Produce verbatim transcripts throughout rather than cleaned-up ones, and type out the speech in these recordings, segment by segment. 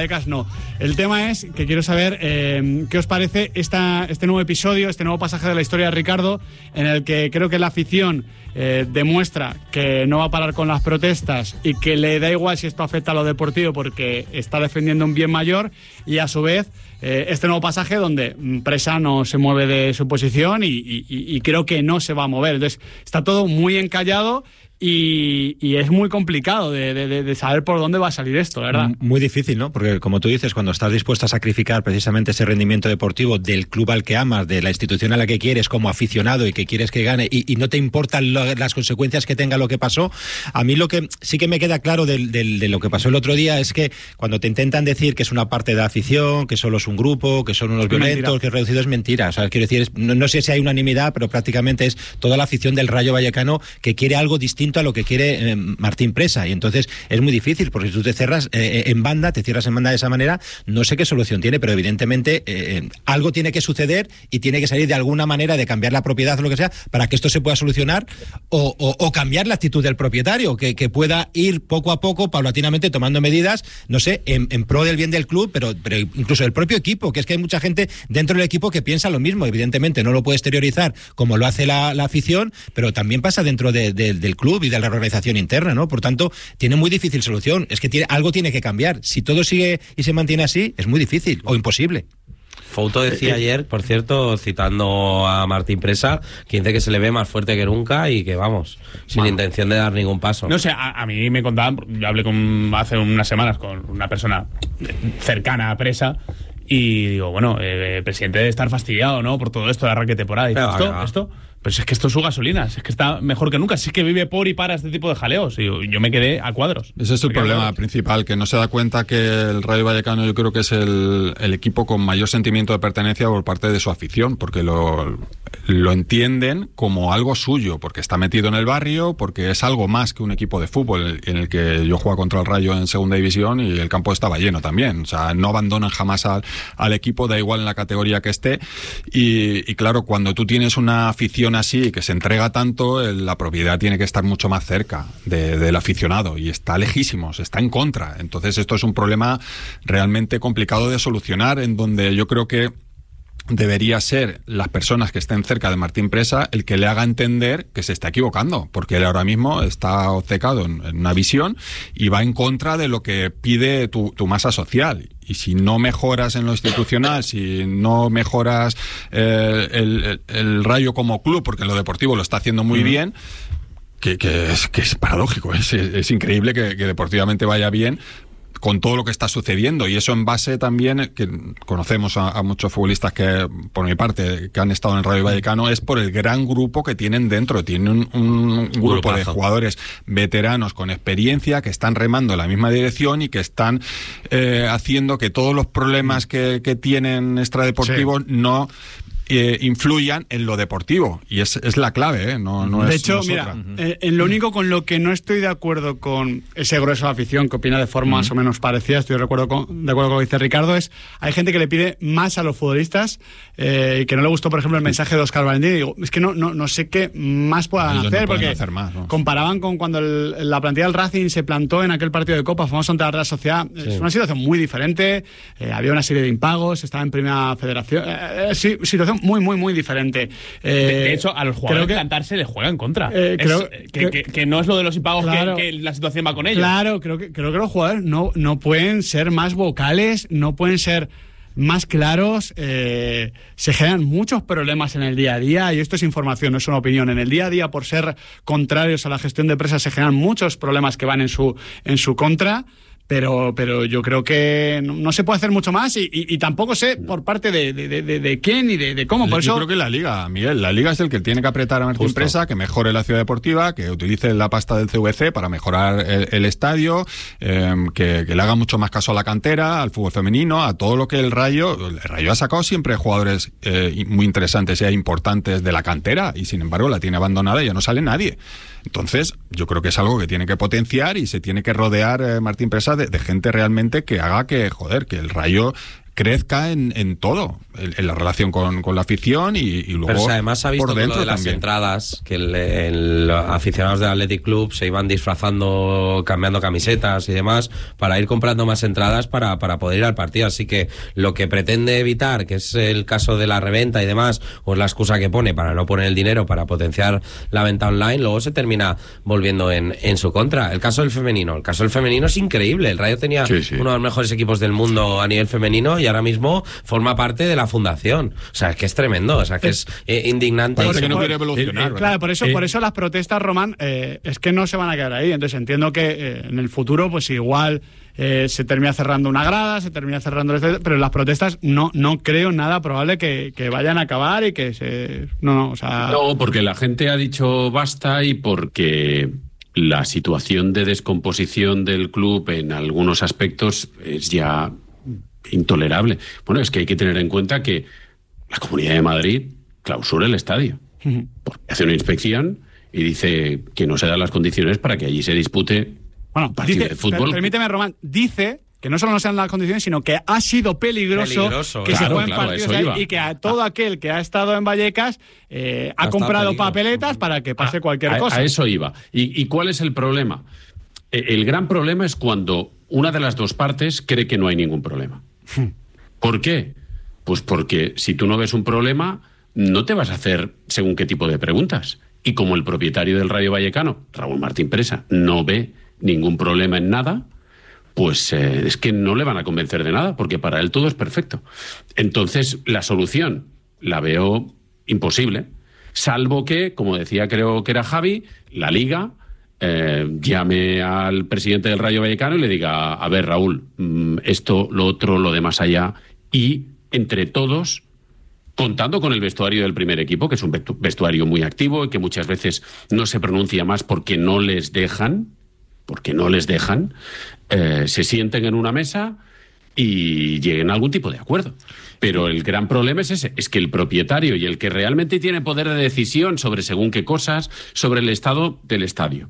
Vallecas no. El tema es que quiero saber eh, qué os parece esta, este nuevo episodio, este nuevo pasaje de la historia de Ricardo, en el que creo que la afición eh, demuestra que no va a parar con las protestas y que le da igual si esto afecta a lo deportivo porque está defendiendo un bien mayor, y a su vez eh, este nuevo pasaje donde Presa no se mueve de su posición y, y, y creo que no se va a mover. Entonces está todo muy encallado. Y, y es muy complicado de, de, de saber por dónde va a salir esto, ¿verdad? Muy difícil, ¿no? Porque, como tú dices, cuando estás dispuesto a sacrificar precisamente ese rendimiento deportivo del club al que amas, de la institución a la que quieres como aficionado y que quieres que gane, y, y no te importan lo, las consecuencias que tenga lo que pasó, a mí lo que sí que me queda claro de, de, de lo que pasó el otro día es que cuando te intentan decir que es una parte de la afición, que solo es un grupo, que son unos violentos, mentira. que es reducido, es mentira. O sea, quiero decir, es, no, no sé si hay unanimidad, pero prácticamente es toda la afición del Rayo Vallecano que quiere algo distinto a lo que quiere eh, Martín Presa, y entonces es muy difícil, porque si tú te cierras eh, en banda, te cierras en banda de esa manera, no sé qué solución tiene, pero evidentemente eh, algo tiene que suceder y tiene que salir de alguna manera de cambiar la propiedad o lo que sea para que esto se pueda solucionar, o, o, o cambiar la actitud del propietario, que, que pueda ir poco a poco, paulatinamente, tomando medidas, no sé, en, en pro del bien del club, pero, pero incluso del propio equipo, que es que hay mucha gente dentro del equipo que piensa lo mismo. Evidentemente no lo puede exteriorizar como lo hace la, la afición, pero también pasa dentro de, de, del club y de la organización interna, ¿no? Por tanto, tiene muy difícil solución. Es que tiene, algo tiene que cambiar. Si todo sigue y se mantiene así, es muy difícil o imposible. Fouto decía eh, ayer, por cierto, citando a Martín Presa, que dice que se le ve más fuerte que nunca y que, vamos, sin bueno. intención de dar ningún paso. No sé, a, a mí me contaban, yo hablé con, hace unas semanas con una persona cercana a Presa, y digo, bueno, eh, el presidente debe estar fastidiado, ¿no?, por todo esto de arranque de temporada. Y dice, ¿esto? Ah. ¿Esto? Pues es que esto es su gasolina, es que está mejor que nunca, si es que vive por y para este tipo de jaleos. Y yo, yo me quedé a cuadros. Ese es el problema principal, que no se da cuenta que el Rayo Vallecano, yo creo que es el, el equipo con mayor sentimiento de pertenencia por parte de su afición, porque lo, lo entienden como algo suyo, porque está metido en el barrio, porque es algo más que un equipo de fútbol, en el que yo jugaba contra el Rayo en segunda división y el campo estaba lleno también. O sea, no abandonan jamás al, al equipo, da igual en la categoría que esté. Y, y claro, cuando tú tienes una afición así, que se entrega tanto, la propiedad tiene que estar mucho más cerca de, del aficionado, y está lejísimos, está en contra. Entonces esto es un problema realmente complicado de solucionar, en donde yo creo que debería ser las personas que estén cerca de Martín Presa el que le haga entender que se está equivocando, porque él ahora mismo está obcecado en, en una visión y va en contra de lo que pide tu, tu masa social. Y si no mejoras en lo institucional, si no mejoras eh, el, el, el Rayo como club, porque en lo deportivo lo está haciendo muy uh-huh. bien, que, que, es, que es paradójico, es, es increíble que, que deportivamente vaya bien con todo lo que está sucediendo, y eso en base también, que conocemos a, a muchos futbolistas que, por mi parte, que han estado en el Rayo Vallecano, es por el gran grupo que tienen dentro. Tienen un, un grupo Grupazo. de jugadores veteranos con experiencia que están remando en la misma dirección y que están eh, haciendo que todos los problemas que, que tienen extradeportivos sí. no Eh, influyan en lo deportivo, y es, es la clave, ¿eh? no, no de es, hecho, no es mira, otra. eh, en lo único con lo que no estoy de acuerdo con ese grueso de afición que opina de forma uh-huh. más o menos parecida, estoy de acuerdo con, de acuerdo con lo que dice Ricardo, es hay gente que le pide más a los futbolistas eh, y que no le gustó, por ejemplo, el mensaje de Óscar Valentín. Y digo, es que no, no, no sé qué más puedan Ellos hacer, no porque hacer más, ¿no? comparaban con cuando el, la plantilla del Racing se plantó en aquel partido de Copa famoso ante la Real Sociedad. Sí. Es una situación muy diferente, eh, había una serie de impagos, estaba en primera federación, eh, sí, situación muy, muy, muy diferente. Eh, de, de hecho, a los jugadores que, cantarse les juega en contra. Eh, es, creo, que, creo, que, que no es lo de los impagos claro, que, que la situación va con ellos. Claro, creo que, creo que los jugadores no, no pueden ser más vocales, no pueden ser más claros. Eh, se generan muchos problemas en el día a día, y esto es información, no es una opinión. En el día a día, por ser contrarios a la gestión de Presa, se generan muchos problemas que van en su, en su contra. Pero, pero yo creo que no, no se puede hacer mucho más, y, y, y tampoco sé por parte de, de, de, de quién y de, de cómo. Por yo eso creo que la Liga, Miguel, la Liga es el que tiene que apretar a Martín Presa, que mejore la ciudad deportiva, que utilice la pasta del C V C para mejorar el, el estadio, eh, que, que le haga mucho más caso a la cantera, al fútbol femenino, a todo lo que el Rayo... El Rayo ha sacado siempre jugadores eh, muy interesantes y importantes de la cantera, y sin embargo la tiene abandonada y ya no sale nadie. Entonces, yo creo que es algo que tiene que potenciar, y se tiene que rodear eh, Martín Presa de, de gente realmente que haga que, joder, que el Rayo crezca en, en todo, en, en la relación con, con la afición y, y luego Pero si además se ha visto por con dentro lo de las también. entradas, que el, el aficionados del Athletic Club se iban disfrazando, cambiando camisetas y demás, para ir comprando más entradas para, para poder ir al partido. Así que lo que pretende evitar, que es el caso de la reventa y demás, o es la excusa que pone para no poner el dinero para potenciar la venta online, luego se termina volviendo en, en su contra. El caso del femenino, el caso del femenino es increíble. El Rayo tenía Sí, sí. uno de los mejores equipos del mundo a nivel femenino y ahora mismo forma parte de la fundación. O sea, es que es tremendo, o sea, que es eh, indignante. Parece que no por- quiere evolucionar, eh, eh, ¿verdad? claro, por eso, Eh. por eso las protestas, Román, eh, es que no se van a quedar ahí. Entonces entiendo que eh, en el futuro, pues igual eh, se termina cerrando una grada, se termina cerrando el estadio, pero las protestas no, no creo nada probable que, que vayan a acabar y que se. No, no, o sea. No, porque la gente ha dicho basta y porque la situación de descomposición del club en algunos aspectos es ya intolerable. Bueno, es que hay que tener en cuenta que la Comunidad de Madrid clausura el estadio, porque hace una inspección y dice que no se dan las condiciones para que allí se dispute Bueno, un partido dice, de fútbol. per- permíteme, Román, dice que no solo no sean las condiciones, sino que ha sido peligroso, Peligroso, que claro, se jueguen claro, partidos eso ahí iba. y que a todo aquel que ha estado en Vallecas eh, ha Ha estado comprado peligro. papeletas para que pase cualquier a, cosa. a eso iba. ¿Y, y cuál es el problema? Eh, El gran problema es cuando una de las dos partes cree que no hay ningún problema. ¿Por qué? Pues porque si tú no ves un problema, no te vas a hacer según qué tipo de preguntas. Y como el propietario del Rayo Vallecano, Raúl Martín Presa, no ve ningún problema en nada, pues eh, es que no le van a convencer de nada, porque para él todo es perfecto. Entonces, la solución la veo imposible, salvo que, como decía, creo que era Javi, la Liga eh, llame al presidente del Rayo Vallecano y le diga, a ver, Raúl, mm, esto, lo otro, lo de más allá, y entre todos, contando con el vestuario del primer equipo, que es un vestu- vestuario muy activo y que muchas veces no se pronuncia más porque no les dejan, porque no les dejan, eh, se sienten en una mesa y lleguen a algún tipo de acuerdo. Pero el gran problema es ese, es que el propietario y el que realmente tiene poder de decisión sobre según qué cosas, sobre el estado del estadio,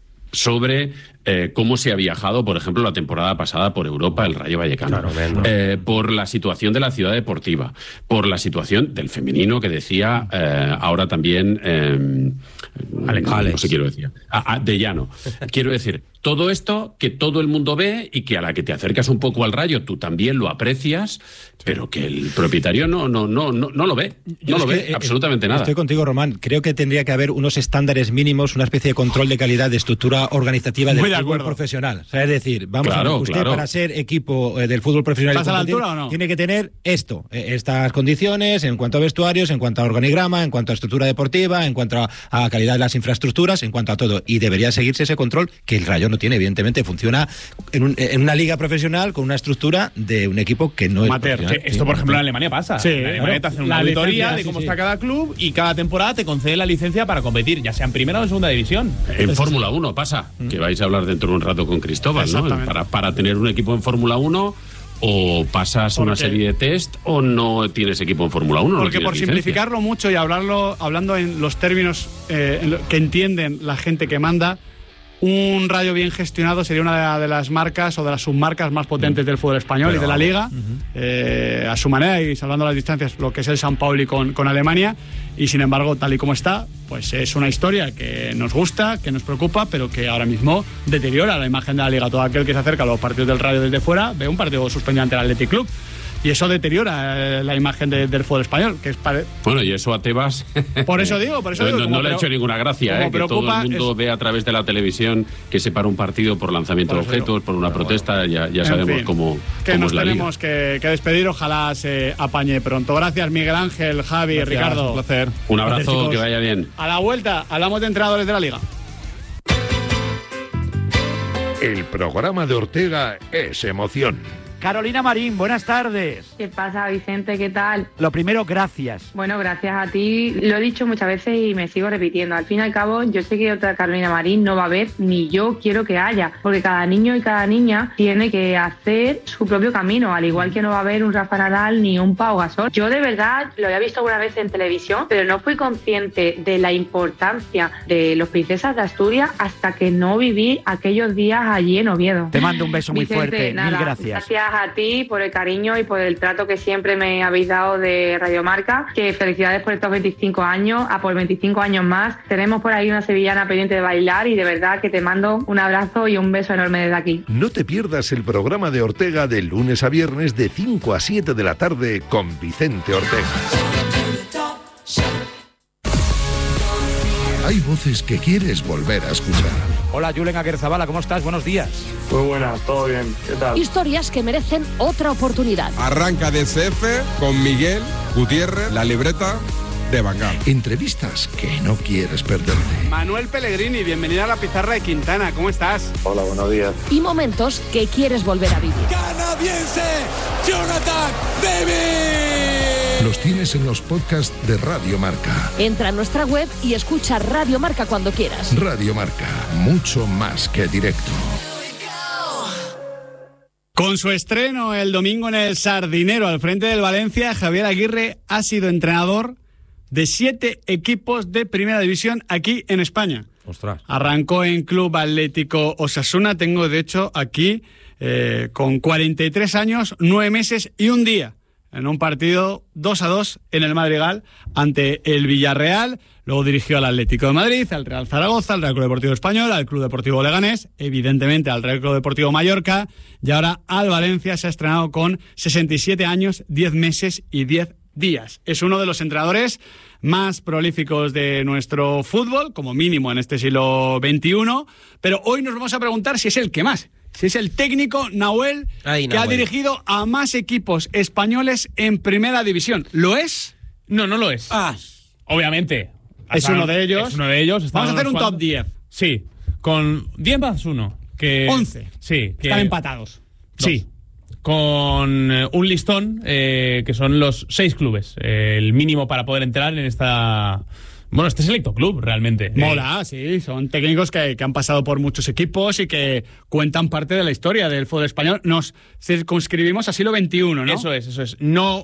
sobre eh, cómo se ha viajado, por ejemplo, la temporada pasada por Europa el Rayo Vallecano, Claro, ven, ¿no? eh, por la situación de la ciudad deportiva, por la situación del femenino que decía eh, ahora también eh, Alex. no, Alex. no sé quiero decir, ah, ah, de llano. Quiero decir, todo esto que todo el mundo ve y que a la que te acercas un poco al Rayo tú también lo aprecias, pero que el propietario no no no no, no lo ve, Yo no lo es ve que, eh, absolutamente nada. Estoy contigo, Román. Creo que tendría que haber unos estándares mínimos, una especie de control de calidad, de estructura organizativa del Muy de fútbol acuerdo. profesional. O sea, es decir, vamos Claro, a ver, usted claro. para ser equipo eh, del fútbol profesional y ¿Estás a la competir, altura o no? tiene que tener esto, eh, estas condiciones en cuanto a vestuarios, en cuanto a organigrama, en cuanto a estructura deportiva, en cuanto a, a calidad de las infraestructuras, en cuanto a todo. Y debería seguirse ese control que el Rayo no tiene, evidentemente. Funciona en, un- en una liga profesional con una estructura de un equipo que no Amateur. es profesional. Que esto, por ejemplo, en Alemania pasa. Sí, en Alemania claro. te hacen una La auditoría licencia, de sí, cómo sí. está cada club y cada temporada te concede la licencia para competir, ya sea en primera o en segunda división. En Fórmula uno pasa, que vais a hablar dentro de un rato con Cristóbal, ¿no? Exactamente. Para, para tener un equipo en Fórmula uno, o pasas ¿Por una qué? serie de test o no tienes equipo en Fórmula uno. no Porque tienes por licencia. simplificarlo mucho y hablarlo, hablando en los términos eh, en lo que entienden la gente que manda, un Rayo bien gestionado sería una de las marcas o de las submarcas más potentes del fútbol español y de la Liga, eh, a su manera y salvando las distancias, lo que es el San Pauli con, con Alemania. Y sin embargo, tal y como está, pues es una historia que nos gusta, que nos preocupa, pero que ahora mismo deteriora la imagen de la Liga. Todo aquel que se acerca a los partidos del Rayo desde fuera ve un partido suspendido ante el Athletic Club. Y eso deteriora eh, la imagen de- del fútbol español, que es pare- Bueno, y eso a Tebas. Por eso digo, por eso digo, No, como no le ha preo- hecho ninguna gracia, como ¿eh? Que todo preocupa el mundo es- ve a través de la televisión que se para un partido por lanzamiento Por de eso digo. objetos, por una protesta, ya, ya En sabemos fin, cómo, que cómo nos es la liga. tenemos que, que despedir, ojalá se apañe pronto. Gracias, Miguel Ángel, Javi, Gracias, Ricardo. un placer. Un Gracias, abrazo, chicos. que vaya bien. A la vuelta, hablamos de entrenadores de la Liga. El programa de Ortega es emoción. Carolina Marín, buenas tardes. ¿Qué pasa, Vicente? ¿Qué tal? Lo primero, gracias. Bueno, gracias a ti. Lo he dicho muchas veces y me sigo repitiendo. Al fin y al cabo, yo sé que otra Carolina Marín no va a haber, ni yo quiero que haya, porque cada niño y cada niña tiene que hacer su propio camino, al igual que no va a haber un Rafa Nadal ni un Pau Gasol. Yo de verdad lo había visto alguna vez en televisión, pero no fui consciente de la importancia de los Princesas de Asturias hasta que no viví aquellos días allí en Oviedo. Te mando un beso muy Vicente, fuerte. nada, Mil gracias. Gracias a ti por el cariño y por el trato que siempre me habéis dado de Radio Marca. Que felicidades por estos veinticinco años, a por veinticinco años más. Tenemos por ahí una sevillana pendiente de bailar y de verdad que te mando un abrazo y un beso enorme desde aquí. No te pierdas el programa de Ortega de lunes a viernes de cinco a siete de la tarde con Vicente Ortega. Hay voces que quieres volver a escuchar. Hola, Julen Aguerzabala, ¿cómo estás? Buenos días. Muy buenas, todo bien. ¿Qué tal? Historias que merecen otra oportunidad. Arranca D S F con Miguel Gutiérrez, la libreta de Bangal. Entrevistas que no quieres perderte. Manuel Pellegrini, bienvenido a la pizarra de Quintana. ¿Cómo estás? Hola, buenos días. Y momentos que quieres volver a vivir. ¡Canadiense! ¡Jonathan David! Los tienes en los podcasts de Radio Marca. Entra a nuestra web y escucha Radio Marca cuando quieras. Radio Marca, mucho más que directo. Con su estreno el domingo en el Sardinero al frente del Valencia, Javier Aguirre ha sido entrenador de siete equipos de primera división aquí en España. Ostras. Arrancó en Club Atlético Osasuna, tengo de hecho aquí eh, con cuarenta y tres años, nueve meses y un día, en un partido dos a dos en el Madrigal ante el Villarreal. Luego dirigió al Atlético de Madrid, al Real Zaragoza, al Real Club Deportivo Español, al Club Deportivo Leganés, evidentemente al Real Club Deportivo Mallorca, y ahora al Valencia. Se ha estrenado con sesenta y siete años, diez meses y diez días. Es uno de los entrenadores más prolíficos de nuestro fútbol, como mínimo en este siglo veintiuno, pero hoy nos vamos a preguntar si es el que más, si es el técnico Nahuel, Ay, que Nahuel. ha dirigido a más equipos españoles en primera división. ¿Lo es? No, no lo es. Ah. Obviamente. Es uno de ellos. Es uno de ellos. Vamos a hacer un Estaban top unos diez. cuantos. Sí, con diez más uno. Que, once. Sí. Que, Están empatados. Sí. Con eh, un listón eh, que son los seis clubes. Eh, el mínimo para poder entrar en esta... Bueno, este selecto club, realmente. Mola, sí. Son técnicos que, que han pasado por muchos equipos y que cuentan parte de la historia del fútbol español. Nos circunscribimos a siglo veintiuno, ¿no? Eso es, eso es. No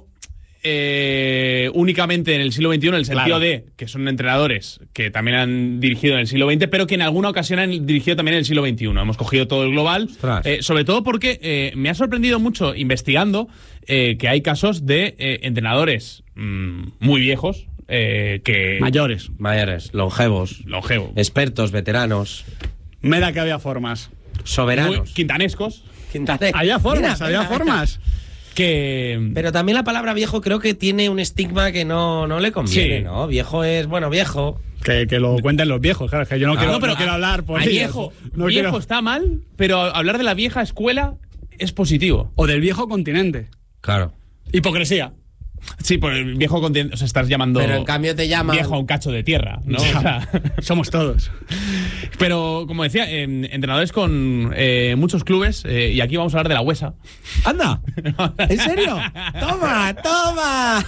eh, únicamente en el siglo veintiuno, en el sentido Claro. de que son entrenadores que también han dirigido en el siglo veinte, pero que en alguna ocasión han dirigido también en el siglo veintiuno. Hemos cogido todo el global. Eh, sobre todo porque eh, me ha sorprendido mucho investigando eh, que hay casos de eh, entrenadores mmm, muy viejos. Eh, que Mayores. Mayores, longevos, Longevo. expertos, veteranos, Me da que había formas. soberanos. Muy quintanescos. Quintane- Había formas, Mira, había mira, formas. Que. Pero también la palabra viejo creo que tiene un estigma que no, no le conviene, Sí. ¿no? Viejo es, bueno, viejo. Que, que lo cuenten los viejos, claro, es que yo no, Ah, quiero, no, pero no quiero hablar por a ellos. viejo, No viejo quiero- está mal, pero hablar de la vieja escuela es positivo. O del viejo continente. Claro. Hipocresía. Sí, por el viejo continente, o sea, estás llamando Pero en cambio te llaman... viejo a un cacho de tierra, ¿no? O sea, Somos todos. pero, como decía, eh, entrenadores con eh, muchos clubes, eh, y aquí vamos a hablar de la Huesa. ¡Anda! ¿En serio? ¡Toma, toma!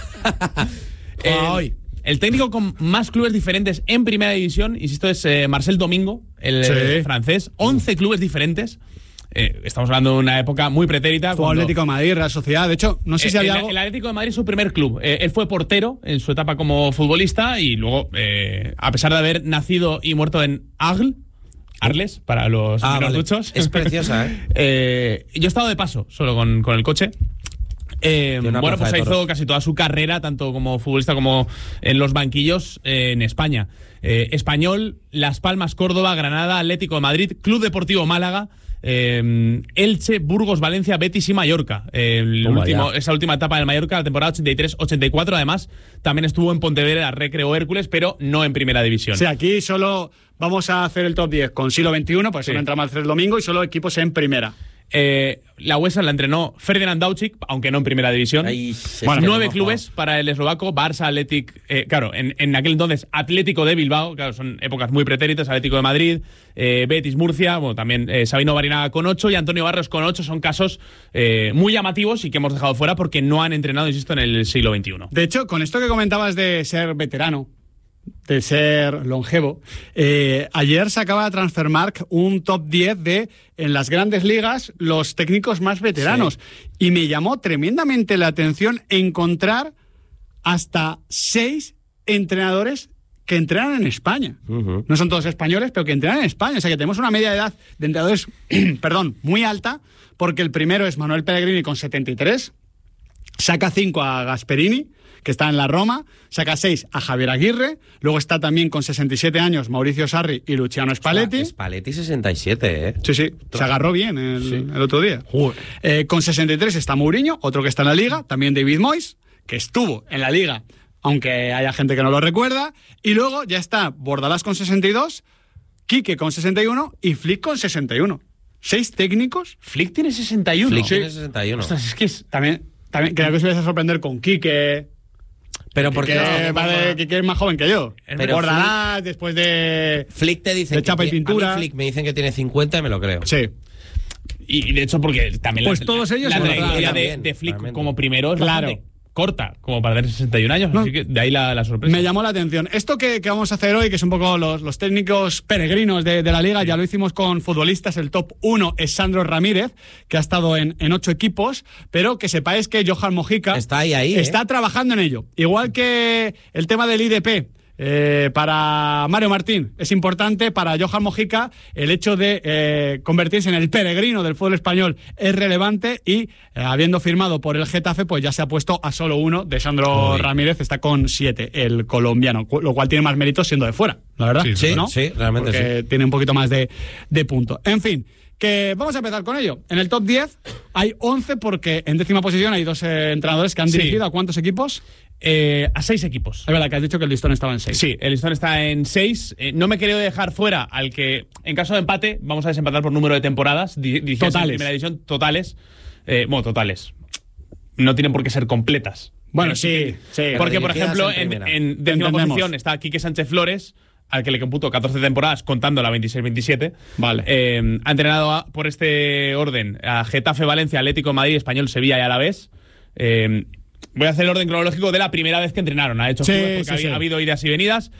El, el técnico con más clubes diferentes en primera división, insisto, es eh, Marcel Domingo, el Sí. eh, francés. once clubes diferentes. Eh, estamos hablando de una época muy pretérita. Fue cuando- Atlético de Madrid, Real Sociedad. De hecho, no sé Eh, si había el, algo. el Atlético de Madrid es su primer club. Eh, él fue portero en su etapa como futbolista y luego, eh, a pesar de haber nacido y muerto en Arles, Arles, para los Ah, menos vale. duchos. Es preciosa, ¿eh? Eh, yo he estado de paso, solo con, con el coche. Eh, De una bueno, plaza pues de hizo toros. casi toda su carrera, tanto como futbolista como en los banquillos eh, en España. Eh, Español, Las Palmas, Córdoba, Granada, Atlético de Madrid, Club Deportivo Málaga, eh, Elche, Burgos, Valencia, Betis y Mallorca. Eh, el Toma último, ya. esa última etapa del Mallorca, la temporada ochenta y tres ochenta y cuatro, además, también estuvo en Pontevedra, Recreo Hércules, pero no en primera división. Sí, aquí solo vamos a hacer el top diez con siglo veintiuno, pues Sí. solo entra Marcel Domingo y solo equipos en primera. Eh, la Huesa la entrenó Ferdinand Daučić, aunque no en primera división. Ahí se Bueno, se nueve moja. clubes para el eslovaco, Barça, Athletic, eh, claro, en, en aquel entonces Atlético de Bilbao, claro, son épocas muy pretéritas, Atlético de Madrid, eh, Betis, Murcia, bueno, también eh, Sabino Barinaga con ocho y Antonio Barrios con ocho, son casos eh, muy llamativos y que hemos dejado fuera porque no han entrenado, insisto, en el siglo veintiuno. De hecho, con esto que comentabas de ser veterano, de ser longevo, eh, ayer sacaba Transfermarkt un top diez de, en las grandes ligas, los técnicos más veteranos. Y me llamó tremendamente la atención encontrar hasta seis entrenadores que entrenan en España. Uh-huh. No son todos españoles, pero que entrenan en España. O sea que tenemos una media de edad de entrenadores, perdón, muy alta, porque el primero es Manuel Pellegrini con setenta y tres, saca cinco a Gasperini, que está en la Roma, saca seis a Javier Aguirre, luego está también con sesenta y siete años Mauricio Sarri y Luciano Spalletti. Spalletti sesenta y siete, ¿eh? Sí, sí, se agarró bien el, sí. el otro día. Eh, con sesenta y tres está Mourinho, otro que está en la Liga, también David Moyes, que estuvo en la Liga, aunque haya gente que no lo recuerda, y luego ya está Bordalás con sesenta y dos, Quique con sesenta y uno y Flick con sesenta y uno. ¿Seis técnicos? Flick tiene sesenta y uno. Flick sí. tiene sesenta y uno. Ostras, es que es, también, también creo que os vais a sorprender con Quique... Pero porque que, vale, que es más joven que yo. Pero Bordalás, Flick, después de Flick te dice de chapa que y pintura. A mí Flick me dicen que tiene cincuenta y me lo creo. Sí. Y de hecho porque también pues la, todos ellos la, la trayectoria trayectoria de, también, de Flick realmente. como primero es claro. bastante corta, como para tener sesenta y un años, No. así que de ahí la, la sorpresa. Me llamó la atención. Esto que, que vamos a hacer hoy, que es un poco los, los técnicos peregrinos de, de la Liga, sí. Ya lo hicimos con futbolistas. El top uno es Sandro Ramírez, que ha estado en, en ocho equipos, pero que sepáis que Johan Mojica está ahí, ahí está ¿eh? trabajando en ello. Igual que el tema del I D P. Eh, para Mario Martín es importante, para Johan Mojica el hecho de eh, convertirse en el peregrino del fútbol español es relevante y eh, habiendo firmado por el Getafe pues ya se ha puesto a solo uno de Sandro Uy. Ramírez, está con siete, el colombiano, lo cual tiene más mérito siendo de fuera, la verdad. Sí, ¿no? sí, realmente porque sí. Tiene un poquito más de, de punto. En fin, que vamos a empezar con ello. En el top diez hay once porque en décima posición hay dos eh, entrenadores que han dirigido sí. ¿A cuántos equipos? Eh, a seis equipos. Es verdad que has dicho que el listón estaba en seis. Sí, el listón está en seis. Eh, no me he querido dejar fuera al que, en caso de empate, vamos a desempatar por número de temporadas. Di- totales. En primera división, totales. Eh, bueno, totales. No tienen por qué ser completas. Bueno, sí, sí. Porque, por ejemplo, en, en, en décima Entendemos. posición está Quique Sánchez Flores, al que le computo catorce temporadas, contando la veintiséis veintisiete. Vale. Eh, ha entrenado a, por este orden a Getafe, Valencia, Atlético de Madrid, Español, Sevilla y Alavés. Eh, voy a hacer el orden cronológico de la primera vez que entrenaron. Ha hecho sí, clubes porque sí, ha, sí. ha habido idas y venidas.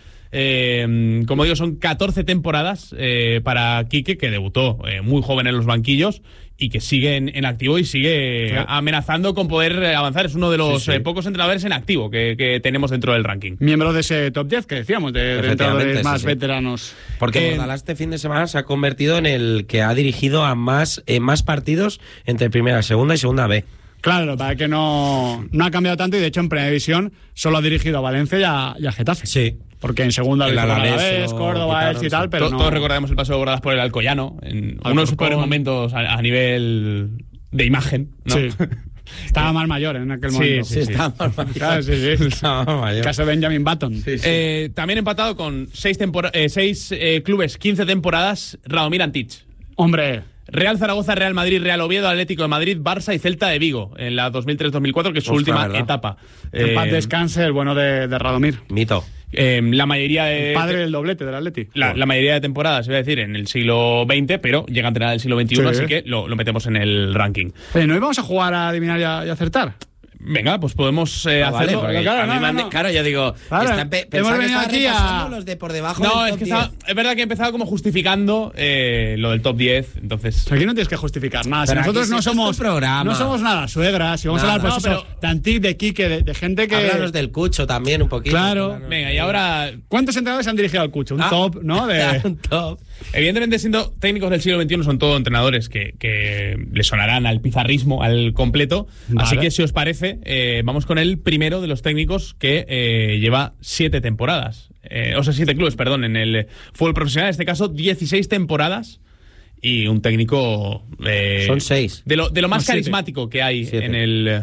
Eh, como digo, son catorce temporadas eh, para Quique, que debutó eh, muy joven en los banquillos y que sigue en, en activo y sigue claro. amenazando con poder avanzar. Es uno de los sí, sí. eh, pocos entrenadores en activo que, que tenemos dentro del ranking. Miembro de ese top diez que decíamos, de, de entrenadores más sí, sí. veteranos. Porque Eh, Bordalás este fin de semana se ha convertido en el que ha dirigido a más, en más partidos entre primera, segunda y segunda B. Claro, para que no, no ha cambiado tanto y de hecho en primera división solo ha dirigido a Valencia y a, y a Getafe. Sí. Porque en segunda El el Alavés, Alavés, o Córdoba, quitaron, Elche y tal, sí. pero To- no. Todos recordamos el paso de Bordadas por el Alcoyano, en Alcorcón. uno de sus peores momentos a, a nivel de imagen, ¿no? Sí. Estaba más mayor en aquel Sí, momento. sí, sí. Estaba más mayor. Claro, sí, sí. Estaba más mayor. Caso de Benjamin Button. Sí, sí. Eh, también empatado con seis, tempora- eh, seis eh, clubes, quince temporadas, Radomir Antich. Hombre, Real Zaragoza, Real Madrid, Real Oviedo, Atlético de Madrid, Barça y Celta de Vigo en la dos mil tres dos mil cuatro, que es su Ostras, última ¿verdad? etapa. en paz Eh, descanse el bueno de, de Radomir. Mito. eh, la mayoría de... Padre del doblete del Atleti. La, la mayoría de temporadas, iba a decir, en el siglo veinte, pero llega a entrenar el siglo veintiuno, Sí. así que lo, lo metemos en el ranking. Oye, ¿no íbamos a jugar a adivinar y, a, y acertar? Venga, pues podemos eh, Ah, vale, hacerlo. porque claro, a mí no, me han no, de- no. claro, yo digo, Claro, están pe- hemos pensaba que venido estaba aquí a- repasando los de por debajo No, del es top que diez. estaba- es verdad que he empezado como justificando eh, lo del top diez, entonces... Aquí no tienes que justificar nada. Si Pero nosotros aquí no sí, esto es somos tu programa. no somos nada suegras. Si vamos Nada. a hablar, pues No, eso, pero- de Antich, de Quique, de, de gente que. Háblanos del Cucho también un poquito. Claro. Venga, y ahora... ¿Cuántos entrenadores han dirigido al Cucho? Un Ah. top, ¿no? De... Un top. Evidentemente, siendo técnicos del siglo veintiuno, son todos entrenadores que, que le sonarán al pizarrismo, al completo. Vale. Así que, si os parece, eh, vamos con el primero de los técnicos que eh, lleva siete temporadas. Eh, o sea, siete clubes, perdón, en el fútbol profesional. En este caso, dieciséis temporadas. Y un técnico... eh, Son seis. De lo, de lo más No, siete. carismático que hay Siete. en el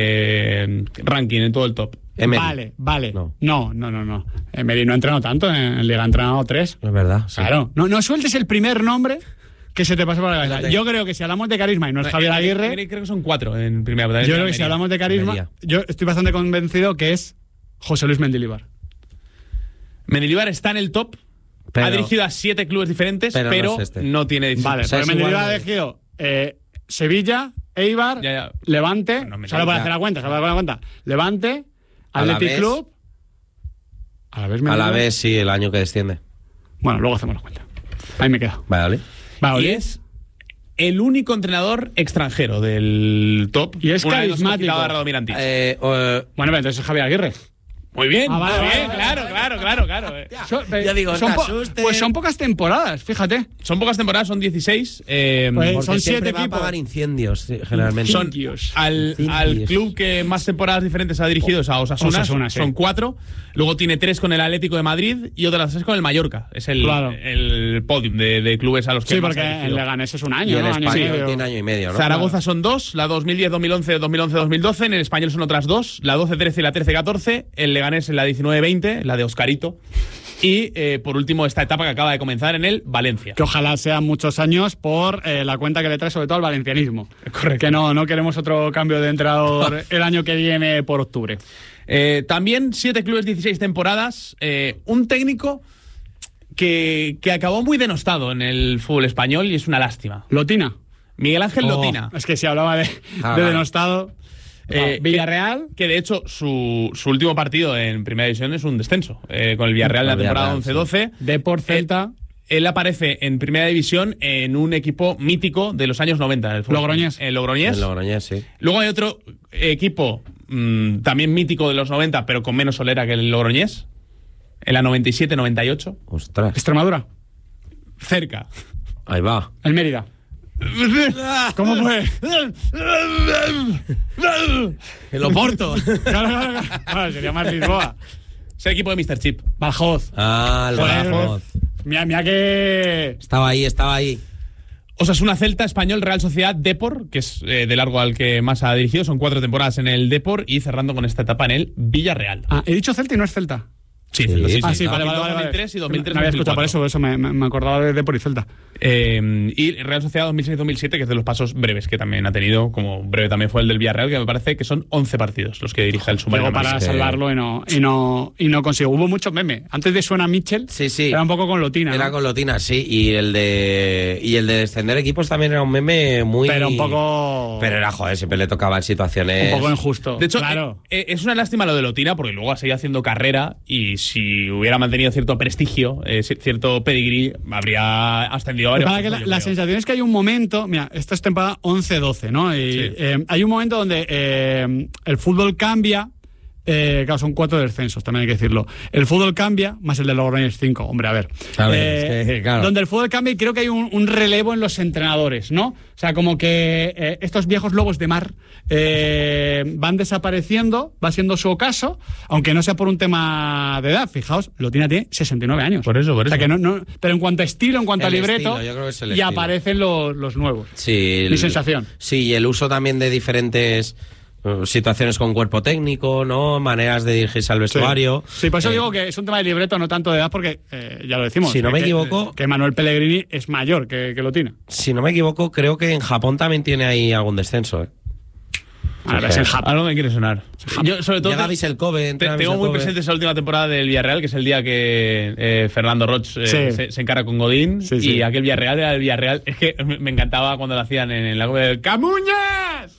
eh, ranking, en todo el top. Emery. Vale, vale. No. No, no, no, no. Emery no ha entrenado tanto, en Liga ha entrenado tres. Es verdad. sí. Claro. No, no sueltes el primer nombre que se te pase por la cabeza. Espérate. Yo creo que si hablamos de carisma y no es Javier Eh, eh, Aguirre, eh, Creo que son cuatro en primera. yo creo que si hablamos de carisma, Almería. yo estoy bastante convencido que es José Luis Mendilibar. Mendilibar está en el top. Pero- ha dirigido a siete clubes diferentes, pero pero, no no, es este. tiene... Vale, O sea, porque es Mendilibar igual ha de- elegido eh, Sevilla, Eibar, Ya, ya. Levante, No, no, solo para ya. hacer la cuenta, solo para hacer la cuenta. Levante, Athletic Alavés. Club, a la vez A la vez, sí, el año que desciende. Bueno, luego hacemos la cuenta. Ahí me quedo. Vale. Vale, Y es el único entrenador extranjero del top. Y es una vez nos hemos carismático. quitado a Radomir Antich. Eh, eh, Bueno, pero entonces es Javier Aguirre. Muy bien, Ah, vale, muy vale, bien, vale, claro, vale. claro, claro, claro. eh. Son- Ya digo, son te po- asustes. pues son pocas temporadas, fíjate. Son pocas temporadas, son dieciséis. Eh, Pues Porque son siempre siete va a equipos. apagar incendios, sí, generalmente. son Incendios. al, al Incendios. club que más temporadas diferentes ha dirigido es a Osasuna, Osasuna, sí. son cuatro. Luego tiene tres con el Atlético de Madrid y otras tres con el Mallorca. Es el, Claro. el podium de, de clubes a los que Sí, más porque ha en dirigido. Leganés es un Y año, el ¿no? Año y español medio. tiene año y medio, ¿no? Zaragoza son dos, la dos mil diez, dos mil once, dos mil once, dos mil doce. En el español son otras dos, la doce trece y la trece catorce. El Leganés en la diecinueve veinte, la de Oscarito. Y eh, por último, esta etapa que acaba de comenzar en el Valencia. Que ojalá sean muchos años por eh, la cuenta que le trae sobre todo al valencianismo. Correcto. Que no, no queremos otro cambio de entrenador el año que viene por octubre. Eh, también siete clubes, dieciséis temporadas. Eh, un técnico que, que acabó muy denostado en el fútbol español y es una lástima. Lotina. Miguel Ángel Oh, Lotina. Es que si hablaba de, Ah, de vale. denostado. Eh, Ah, Villarreal. Que, que de hecho su, su último partido en Primera División es un descenso. eh, con el Villarreal en la El temporada Villarreal, once doce. Depor Celta. Él aparece en Primera División en un equipo mítico de los años noventa. El fútbol. Logroñés. El Logroñés. El Logroñés, sí. Luego hay otro equipo mmm, también mítico de los noventa, pero con menos solera que el Logroñés. En la noventa y siete noventa y ocho. Ostras. Extremadura. Cerca. Ahí va. El Mérida. ¿Cómo fue? El Oporto. Claro, claro, claro. Bueno, sería más Lisboa. Es el equipo de míster Chip. Badajoz. Ah, el Joder, Badajoz. Mira, mira que. Estaba ahí, estaba ahí. Osasuna, Celta, Español, Real Sociedad, Depor, que es eh, de largo al que más ha dirigido. Son cuatro temporadas en el Depor y cerrando con esta etapa en el Villarreal. Ah, he dicho Celta y no es Celta. Sí, Sí, Celta, sí, Ah, sí. sí, vale, vale, vale. dos mil tres y dos mil tres Me había escuchado por eso, dos mil cuatro. por eso me, me- me acordaba de Depor y Celta. Eh, y Real Sociedad dos mil seis dos mil siete, que es de los pasos breves que también ha tenido, como breve también fue el del Villarreal, que me parece que son once partidos los que dirige el submarino. Llegó para Marín. salvarlo y no, y no, y no consiguió. Hubo muchos memes. Antes de Suena Mitchell, Sí, sí. era un poco con Lotina. Era ¿no? con Lotina, sí. Y el de y el de descender equipos también era un meme muy... Pero un poco. Pero era, joder, siempre le tocaba en situaciones... un poco injusto. De hecho, claro. eh, eh, es una lástima lo de Lotina, porque luego ha seguido haciendo carrera y si hubiera mantenido cierto prestigio, eh, cierto pedigrí, habría ascendido a varios. Para que la, puestos, yo la creo. sensación es que hay un momento, mira, esta es temporada once doce, ¿no? Y Sí. eh, hay un momento donde eh, el fútbol cambia. Eh, claro, son cuatro descensos, también hay que decirlo. El fútbol cambia, más el de Logroñés cinco. Hombre, a ver. A ver, Eh, es que, claro. Donde el fútbol cambia y creo que hay un, un relevo en los entrenadores, ¿no? O sea, como que eh, estos viejos lobos de mar eh, van desapareciendo, va siendo su ocaso, aunque no sea por un tema de edad. Fijaos, Lotina tiene sesenta y nueve años. Por eso, por O sea, eso. que no, no- pero en cuanto a estilo, en cuanto El a libreto, estilo, yo creo que es el y estilo. aparecen los, los nuevos. Sí, Mi el- sensación. Sí, y el uso también de diferentes eh, situaciones con cuerpo técnico, ¿no? Maneras de dirigirse al vestuario. Sí, por eso Eh, digo que es un tema de libreto, no tanto de edad, porque eh, ya lo decimos. Si no que- me que- equivoco- Que Manuel Pellegrini es mayor que, que Lotina. Si no me equivoco, creo que en Japón también tiene ahí algún descenso, ¿eh? A ver, es en Japón. Algo me quiere sonar. Yo, sobre todo, Llega te- Vissel Kobe, te- entra tengo Vissel muy Kobe. presente esa última temporada del Villarreal, que es el día que eh, Fernando Roch eh, Sí. se, se encara con Godín. Sí, sí. Y aquel Villarreal era el Villarreal. Es que me, me encantaba cuando lo hacían en, en la de ¡Camuñas!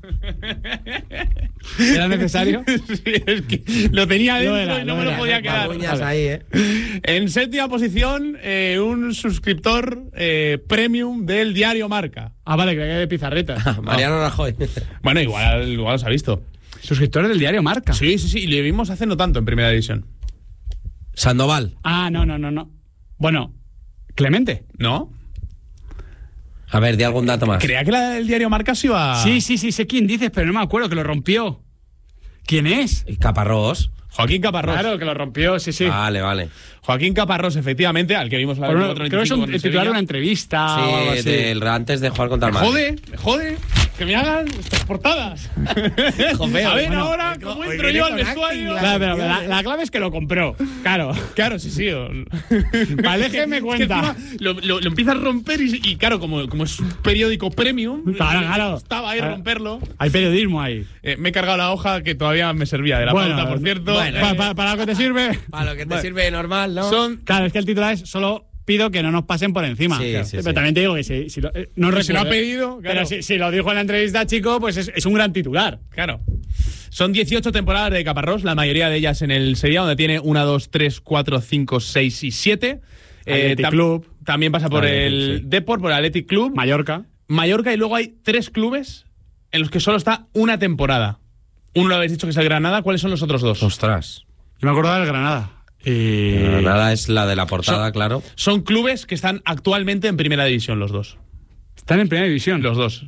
¿Era necesario? Sí, es que lo tenía Lo dentro era, y no lo me lo era. podía quedar. Camuñas ahí, ¿eh? En séptima posición, eh, un suscriptor eh, premium del diario Marca. Ah, vale, creía que de Pizarreta. Mariano Rajoy. Bueno, igual, igual os ha visto. Suscriptores del diario Marca. Sí, sí, sí. Y le vimos hace no tanto en Primera División. Sandoval. Ah, no, no, no, no. Bueno, Clemente. ¿No? A ver, di algún dato más. Creía que la del diario Marca se iba... Sí, sí, sí, sé quién dices, pero no me acuerdo, que lo rompió. ¿Quién es? Y Caparrós. Joaquín Caparrós. Claro, que lo rompió, sí, sí. Vale, vale. Joaquín Caparrós, efectivamente, al que vimos la Por una- veinticuatro creo que es un veinticinco con el titular de Sevilla. una entrevista o algo Sí, así. del, antes de jugar contra el Me Madrid. jode, me jode que me hagan estas portadas. Joder, a ver bueno, ahora hoy- cómo hoy entro viene yo al con vestuario. acting, Claro, pero la, la clave es que lo compró. Claro. Claro, sí, sí. o- Vale, Es que me es cuenta. encima lo, lo, lo empieza a romper y, y claro, como, como es un periódico premium, Claro, me claro. costaba ahí Claro. romperlo. Hay periodismo ahí. Eh, me he cargado la hoja que todavía me servía de la Bueno, pauta, por cierto. bueno. Eh, Pa- pa- ¿Para lo que te sirve? Para lo que te Vale. sirve normal, ¿no? son Claro, es que el titular es solo pido que no nos pasen por encima. Sí, Claro. sí, Pero sí. también te digo que si, si lo, eh, no Si lo ha recuerdo, pedido, Pero claro. si, si lo dijo en la entrevista, chico, pues es, es un gran titular. Claro. Son dieciocho temporadas de Caparrós, la mayoría de ellas en el Sevilla, donde tiene una, dos, tres, cuatro, cinco, seis y siete. Athletic tam- Club. También pasa por Athletic, el sí. Depor, por el Athletic Club. Mallorca. Mallorca, y luego hay tres clubes en los que solo está una temporada. Uno lo habéis dicho que es el Granada. ¿Cuáles son los otros dos? Ostras. Yo me acuerdo del Granada. Y... Granada es la de la portada, son, claro. Son clubes que están actualmente en primera división, los dos. ¿Están en primera división? Los dos.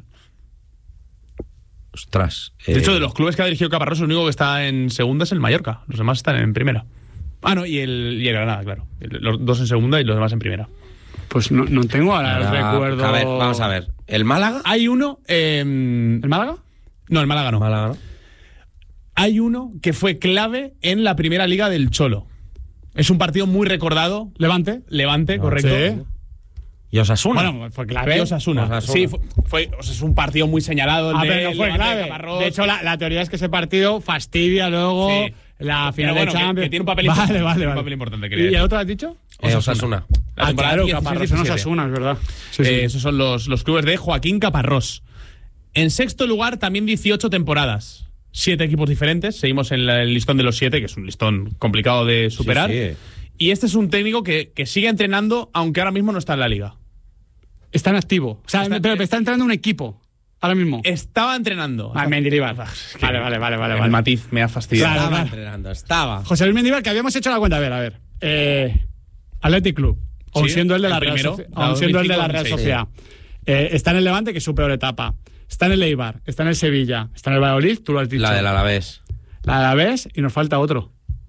Ostras. De eh... hecho, de los clubes que ha dirigido Caparrós, el único que está en segunda es el Mallorca. Los demás están en primera. Ah, no, y el, y el Granada, claro. Los dos en segunda y los demás en primera. Pues no, no tengo ahora el Ahora, recuerdo. A ver, vamos a ver. ¿El Málaga? Hay uno... Eh... ¿El Málaga? No, el Málaga no. Málaga no. Hay uno que fue clave en la primera liga del Cholo. Es un partido muy recordado. Levante. Levante, no, correcto. Sí. Y Osasuna. Bueno, fue clave. Y Osasuna. Osasuna. Sí, fue, fue o sea, es un partido muy señalado. El ah, de, pero no fue Levante, clave. De, de hecho, la, la teoría es que ese partido fastidia luego sí. la final bueno, de Champions. Que, que tiene un papel vale, importante. vale, Tiene vale. un papel importante. ¿Y el otro has dicho? Eh, Osasuna. La ah, claro, dieciséis Caparrós en diecisiete. Osasuna, es verdad. Sí, eh, sí. Esos son los, los clubes de Joaquín Caparrós. En sexto lugar, también dieciocho temporadas. Siete equipos diferentes. Seguimos en la, el listón de los siete, que es un listón complicado de superar. Sí, sí. Y este es un técnico que, que sigue entrenando, aunque ahora mismo no está en la liga. Está en activo. O sea, está, pero está entrenando un equipo. Ahora mismo. Estaba entrenando. Ah, Mendilibar. Es que vale, vale, vale, vale. El vale. matiz me ha fastidiado. Claro, estaba Claro, entrenando, estaba. José Luis Mendilibar, que habíamos hecho la cuenta. A ver, a ver. Eh, Athletic Club. Aun Sí, siendo el de la el Real, primero, Soci- la aun siendo el de la Real dos mil cinco, Sociedad. Eh, está en el Levante, que es su peor etapa. Está en el Eibar. Está en el Sevilla. Está en el Valladolid, tú lo has dicho. La del Alavés. La Alavés y nos falta otro.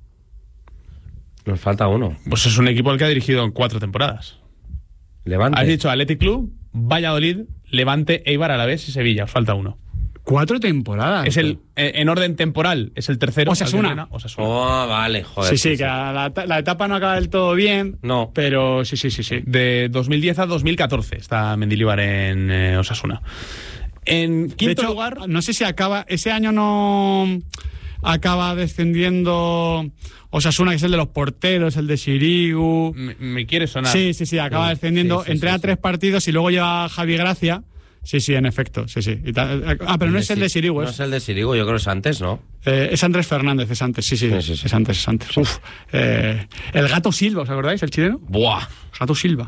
Nos falta uno. Pues es un equipo al que ha dirigido en cuatro temporadas. Levante. Has dicho Athletic Club, Valladolid, Levante, Eibar, Alavés y Sevilla. Os falta uno. Cuatro temporadas. Es el, eh, en orden temporal, es el tercero. Osasuna. Al que viene, Osasuna. Oh, vale, joder. Sí, sí, que la, la, la etapa no acaba del todo bien. No. Pero sí, sí, sí, sí. De dos mil diez a dos mil catorce está Mendilibar en eh, Osasuna. En quinto de hecho, lugar... no sé si acaba... Ese año no acaba descendiendo Osasuna, que es el de los porteros, el de Sirigu. Me, me quiere sonar. Sí, sí, sí, acaba Sí, descendiendo. sí, sí, Entrena sí, tres sí. partidos y luego lleva Javi Gracia. Sí, sí, en efecto, sí, sí. Y ta- ah, pero no es el de Sirigu, No es, es el de Sirigu, yo creo que es antes, ¿no? eh, es Andrés Fernández, es antes, sí, sí, Sí, sí, sí. es antes, es antes. Uf, eh, el Gato Silva, ¿os acordáis? El chileno. Buah. Gato Silva.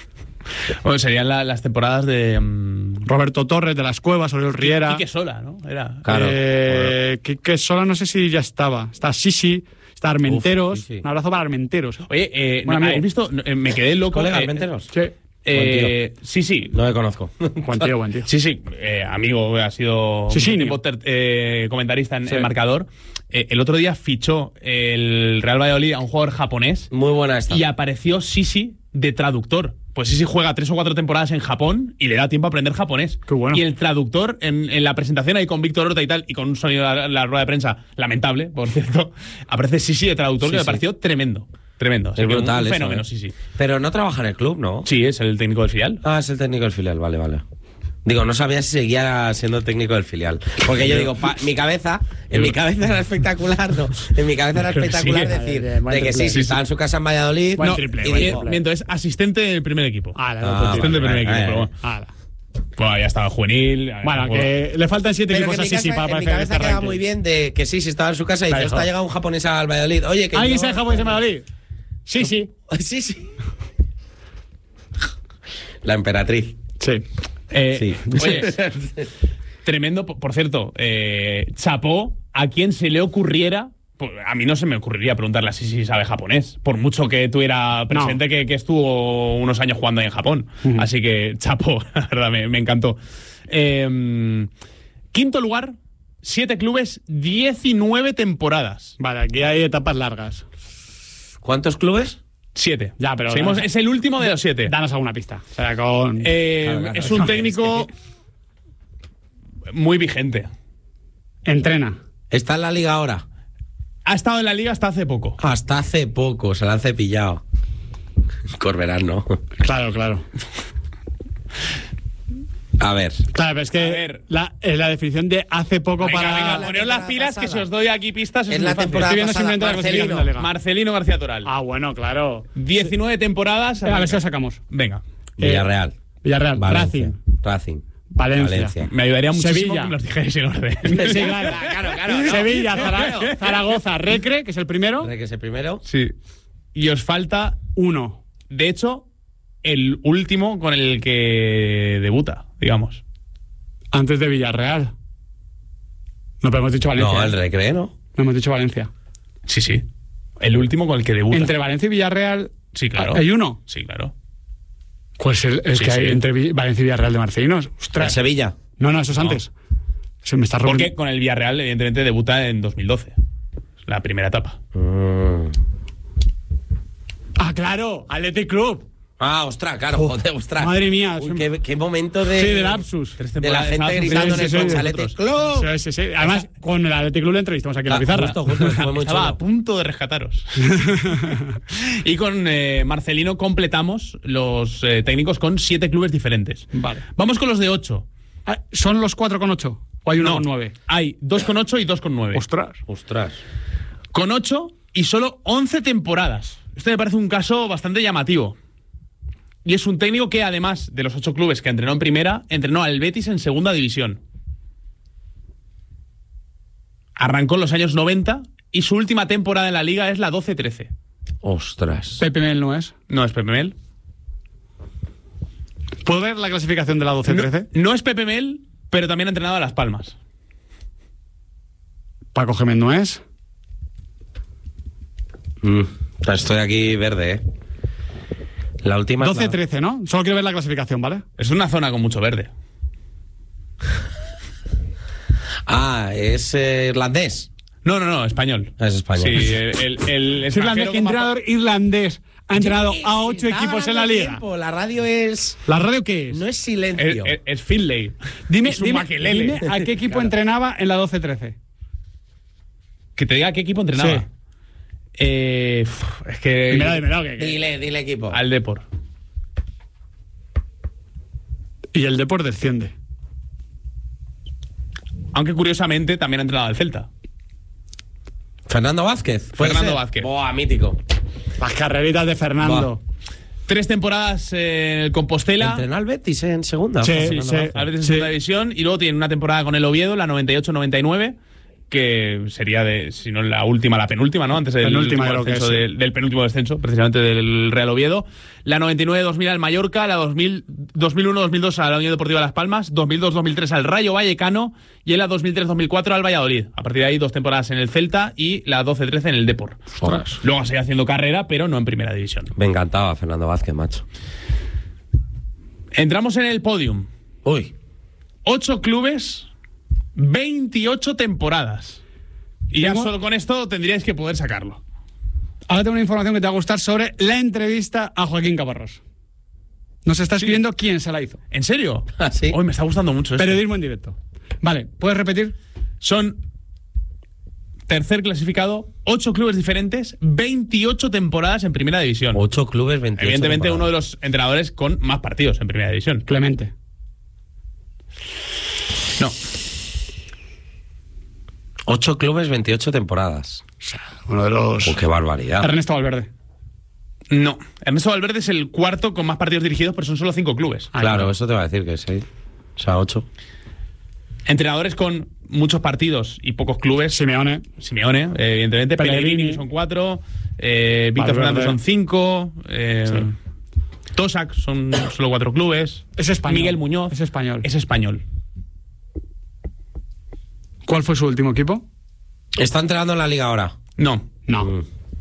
Bueno, serían la- las temporadas de... Um, Roberto Torres de las Cuevas, Oriol Riera. Quique Sola, ¿no? Era... Claro. Eh, Quique Sola no sé si ya estaba. Está Sisi, está Armenteros. Uf, sí, sí. Un abrazo para Armenteros. Oye, eh, Buen no, amigo. ¿habéis visto? No, eh, me quedé loco. ¿Colega eh, Armenteros? Sí. eh, sí, sí. No le conozco. Buen tío, buen tío. Sí, sí, eh, amigo, ha sido Sí, sí, un niño. tiempo ter- eh, comentarista en Sí. el marcador. Eh, el otro día fichó el Real Valladolid a un jugador japonés Muy buena esta. y apareció Sisi de traductor. Pues Sisi juega tres o cuatro temporadas en Japón y le da tiempo a aprender japonés. Qué bueno. Y el traductor, en, en la presentación ahí con Víctor Horta y tal, y con un sonido de la, la rueda de prensa lamentable, por cierto, aparece Sisi de traductor, Sí, que me sí. pareció tremendo. Tremendo. Así Es que un- brutal un eso, fenómeno, ¿eh? sí, sí. Pero no trabaja en el club, ¿no? Sí, es el técnico del filial. Ah, es el técnico del filial, vale, vale. Digo, no sabía si seguía siendo técnico del filial. Porque yo digo, pa- mi cabeza, en mi cabeza era espectacular, ¿no? En mi cabeza era espectacular Sí, decir eh, buen de que triple. sí, sí, estaba en su casa en Valladolid. Buen no, triple, y buen dijo, triple. Miento, es asistente del primer equipo. Ah, la Ah, otro asistente tío. del primer vale, equipo, vale. pero bueno. Ala. Bueno, ya estaba juvenil. Bueno, tampoco- que le faltan siete Pero que equipos en mi así, sí, casa- para en mi aparecer en cabeza este queda ranking. muy bien de que sí, sí estaba en su casa y Claro, dice, está joder. llegado un japonés al Valladolid. Oye, que ¿Alguien yo- sabe japonés en Madrid? Sí, sí. Sí, sí. La emperatriz. Sí. Eh, Sí. Oye, tremendo, por por cierto, eh, chapó a quien se le ocurriera. Pues, a mí no se me ocurriría preguntarle así si sabe japonés, por mucho que tuviera presente que, que estuvo unos años jugando ahí en Japón. Ujú. Así que chapó, la verdad, me, me encantó. Eh, quinto lugar, siete clubes, diecinueve temporadas. Vale, aquí hay etapas largas. ¿Cuántos clubes? Siete. Ya, pero- Seguimos- es el último de los siete. Danos alguna pista. O sea, con... Eh, Claro, claro, es un claro, técnico muy vigente. Entrena. ¿Está en la liga ahora? Ha estado en la liga hasta hace poco. Hasta hace poco, se la han cepillado. Corberán, ¿no? Claro, claro. A ver. Claro, pero es que A ver. la, eh, la definición de hace poco Venga, para... venga, la poneos las temporada pilas que pasada. si os doy aquí pistas. Es Es la muy fácil. temporada Estoy viendo pasada, simplemente la clasificación de la liga. Marcelino García Toral. Ah, bueno, claro. diecinueve temporadas. A ver si lo sacamos. Venga. Villarreal. Villarreal, Valencia. Racing, Racing. Valencia. Me ayudaría muchísimo Sevilla. que me los dijerais en orden. Sí, claro, claro, claro. Sevilla, Zara- Zaragoza, Recre, que es el primero. ¿De que es el primero? Sí. Y os falta, Uno. de hecho, el último con el que debuta, digamos. Antes de Villarreal. No, pero hemos dicho Valencia. No, ¿eh? el Recreo, ¿no? No hemos dicho Valencia. Sí, sí. El último con el que debuta. Entre Valencia y Villarreal. Sí, claro. ¿Hay uno? Sí, claro. ¿Cuál es el, el Sí, que hay sí. entre Vi- Valencia y Villarreal de Marcelinos? Ostras. ¿El Sevilla? No, no, eso es No. antes. Se me está Porque rompiendo. con el Villarreal, evidentemente, debuta en dos mil doce. La primera etapa. Mm. Ah, claro, Athletic Club. Ah, ostras, claro, joder, ostras. Madre mía. Uy, qué, qué momento de... Sí, de lapsus. Tres de la temporadas gente de gritando en sí, el sí, coche, sí, Athletic nosotros. Club. Sí, sí, sí. Además, con el Athletic Club le entrevistamos aquí en la Ah, pizarra. justo, justo, fue muy Estaba chulo. a punto de rescataros. Y con eh, Marcelino completamos los eh, técnicos con siete clubes diferentes. Vale. Vamos con los de ocho. Ah, ¿son los cuatro con ocho? ¿O hay uno No, con nueve? Hay dos con ocho y dos con nueve. Ostras. Ostras. Con ocho y solo once temporadas. Esto me parece un caso bastante llamativo. Y es un técnico que, además de los ocho clubes que entrenó en primera, entrenó al Betis en segunda división. Arrancó en los años noventa y su última temporada en la liga es la doce trece. Ostras. Pepe Mel no es. No es Pepe Mel. ¿Puedo ver la clasificación de la doce trece? No, no es Pepe Mel, pero también ha entrenado a Las Palmas. Paco Gémez no es. Mm. Estoy aquí verde, ¿eh? La última es la- doce trece, ¿no? Solo quiero ver la clasificación, ¿vale? Es una zona con mucho verde. Ah, es eh, irlandés. No, no, no, español. Es español. Sí, el, el, el Es irlandés, extranjero ¿qué con más- entrenador irlandés ha entrenado a ocho Estaba equipos en la ganando liga? tiempo, La radio es... ¿La radio qué es? No es Es, silencio. es- es Finlay. Dime, Y su dime, maquelele. dime a qué equipo entrenaba en la doce trece. Que te diga a qué equipo entrenaba. Sí. Eh, uf, es que... Dímelo, dímelo, que- que- Dile, dile equipo. Al Depor. Y el Depor desciende. Aunque curiosamente también ha entrenado al Celta. Fernando Vázquez. ¿puede Fernando ser? Vázquez. Boa, mítico. Las carreritas de Fernando. Tres temporadas en el Compostela. Entrenó al Betis en segunda. Sí, Fernando sí. Vázquez. A veces en Sí. segunda división. Y luego tiene una temporada con el Oviedo, la noventa y ocho noventa y nueve. Que sería, de, si no la última, la penúltima, ¿no? Antes del, Penúltima, último creo que descenso es, sí. del, del penúltimo descenso, precisamente del Real Oviedo. La noventa y nueve dos mil al Mallorca, la dos mil, dos mil uno dos mil dos a la Unión Deportiva Las Palmas, dos mil dos dos mil tres al Rayo Vallecano y en la dos mil tres dos mil cuatro al Valladolid. A partir de ahí, dos temporadas en el Celta y la doce trece en el Depor. Ostras. Luego sigue haciendo carrera, pero no en primera división. Me encantaba Fernando Vázquez, macho. Entramos en el podium. Uy. Ocho clubes, veintiocho temporadas. Y ya Tengo- solo con esto tendríais que poder sacarlo. Ahora tengo una información que te va a gustar sobre la entrevista a Joaquín Caparrós. Nos está escribiendo quién se la hizo. ¿En serio? ¿Ah, sí? Hoy me está gustando mucho esto. Periodismo en directo. Vale, ¿puedes repetir? Son tercer clasificado, ocho clubes diferentes, veintiocho temporadas en primera división. Ocho clubes, veintiocho. Evidentemente temporadas. uno de los entrenadores con más partidos en primera división. Clemente. No. Ocho clubes, veintiocho temporadas. Uno de los... Oh, qué barbaridad. Ernesto Valverde. No. Ernesto Valverde es el cuarto con más partidos dirigidos, pero son solo cinco clubes. Ah, Claro, claro. eso te va a decir que sí. O sea, ocho. Entrenadores con muchos partidos y pocos clubes. Simeone. Simeone, eh, evidentemente. Pellegrini. Pellegrini, que son cuatro. Eh, Víctor Valverde. Fernández son cinco. Eh, Sí. Tosac son solo cuatro clubes. Es español. Miguel Muñoz. Es español. Es español. ¿Cuál fue su último equipo? ¿Está entrenando en la liga ahora? No. No. Mm.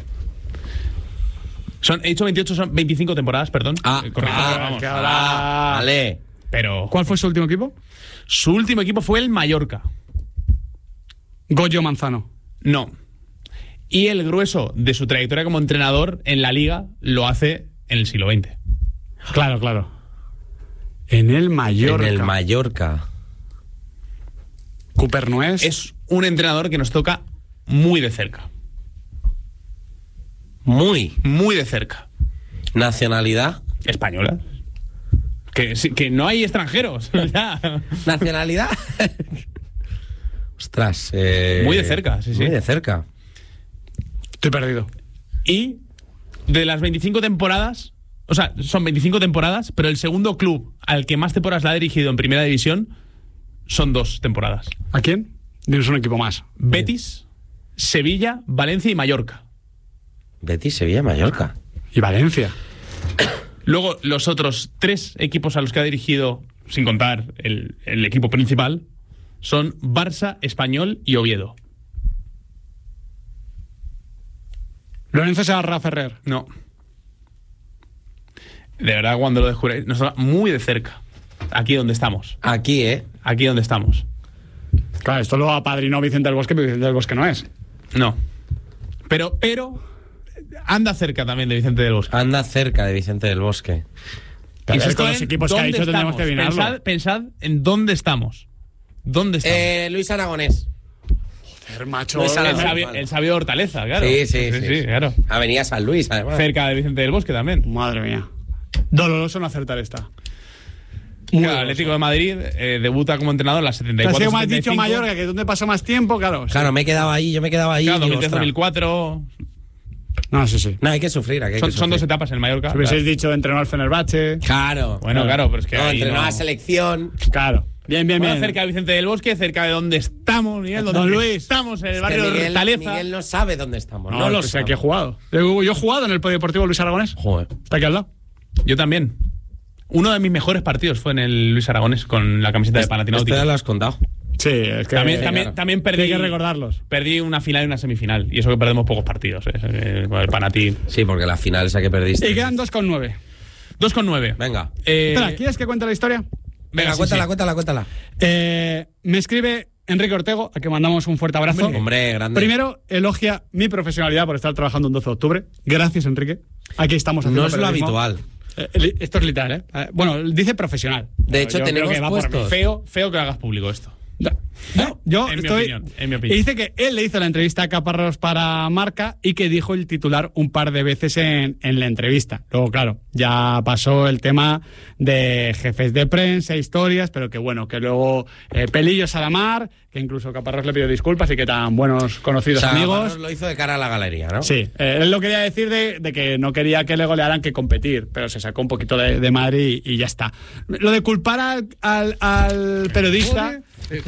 Son, he dicho veintiocho, son veinticinco temporadas, perdón. Ah, Eh, correcto, ah, pero vamos. que ahora- Ah, vale. Pero ¿Cuál fue su último equipo? su último equipo fue el Mallorca. Goyo Manzano. No. Y el grueso de su trayectoria como entrenador en la liga lo hace en el siglo veinte. Claro, claro. En el Mallorca. En el Mallorca. Cooper no es. Es un entrenador que nos toca muy de cerca. Muy. Muy de cerca. Nacionalidad. Española. Que, sí, que no hay extranjeros. Ya. Nacionalidad. Ostras. eh, Muy de cerca, sí, sí. Muy de cerca. Estoy perdido. Y de las veinticinco temporadas, o sea, son veinticinco temporadas, pero el segundo club al que más temporadas la ha dirigido en primera división son dos temporadas. ¿A quién? Dinos un equipo más. Betis, Sevilla, Valencia y Mallorca. Betis, Sevilla, Mallorca. Y Valencia. Luego, los otros tres equipos a los que ha dirigido, sin contar el, el equipo principal, son Barça, Español y Oviedo. Lorenzo Segarra Ferrer. No. De verdad, cuando lo descubréis, nos toca muy de cerca. Aquí donde estamos. Aquí, ¿eh? Aquí donde estamos. Claro, esto lo apadrinó Vicente del Bosque, pero Vicente del Bosque no es. No. Pero, pero, anda cerca también de Vicente del Bosque. Anda cerca de Vicente del Bosque. Insisto con los en equipos que ha dónde dicho tendremos estamos. que adivinarlo. Pensad, pensad en dónde estamos. ¿Dónde estamos? Eh, Luis Aragonés. Joder, macho. Luis el, Aragonés. sabio, el sabio de Hortaleza, claro. Sí, sí, sí, sí. claro. Avenida San Luis, además. Cerca de Vicente del Bosque también. Madre mía. Doloroso no acertar esta. Claro, Atlético de Madrid eh, debuta como entrenador en las setenta y Te has cuatro sido más setenta y dicho cinco. Mallorca, que donde pasó más tiempo, claro. Claro, me he quedado ahí, yo me he quedado ahí. Claro, digo, dos mil tres dos mil cuatro. No, sí, sí. No, hay que sufrir. Aquí hay Son, que son dos sufrir. etapas en Mallorca. Si hubieseis Claro. dicho entrenó al Fenerbahce. Claro. Bueno, claro, pero es que No, ahí entrenó a no. la selección. Claro. Bien, bien, Bueno, bien. cerca de Vicente del Bosque, cerca de donde estamos, Miguel. Donde Don Luis. Estamos en el Es que barrio de Miguel, Hortaleza. Miguel no sabe dónde estamos. No, No, lo pues sabe. aquí he jugado. Yo yo he jugado en el Polideportivo Luis Aragonés. Joder. Está aquí al lado. Yo también. Uno de mis mejores partidos fue en el Luis Aragonés con la camiseta de Este Panathinaikos. ya lo has contado. Sí, es que También, sí, también, claro. también perdí. Hay que recordarlos. Perdí una final y una semifinal. Y eso que perdemos pocos partidos. ¿eh? Eh, con el Panathinaikos. Sí, porque la final esa que perdiste. Y quedan dos con nueve. dos con nueve. Venga. Eh, Espera, ¿quieres que cuente la historia? Venga, sí, cuéntala, sí. cuéntala, cuéntala. Eh, me escribe Enrique Ortego, a que mandamos un fuerte abrazo. Hombre, grande. Primero, elogia mi profesionalidad por estar trabajando un doce de octubre. Gracias, Enrique. Aquí estamos haciendo No es lo periodismo. habitual. Eh, li- esto es literal, ¿eh? Eh, Bueno, dice profesional. De hecho, Yo creo tenemos que va por mí. puestos. Feo, feo que hagas público esto. No, no, yo En mi estoy. opinión, en mi Y opinión. dice que él le hizo la entrevista a Caparrós para Marca y que dijo el titular un par de veces en, en la entrevista. Luego, claro, ya pasó el tema de jefes de prensa, historias, pero que bueno, que luego eh, pelillos a la mar, que incluso Caparrós le pidió disculpas y que tan buenos conocidos O sea, amigos. Barros lo hizo de cara a la galería, ¿no? Sí, eh, él lo quería decir de, de que no quería que le golearan que competir, pero se sacó un poquito de, de madre y, y ya está. Lo de culpar al, al, al periodista,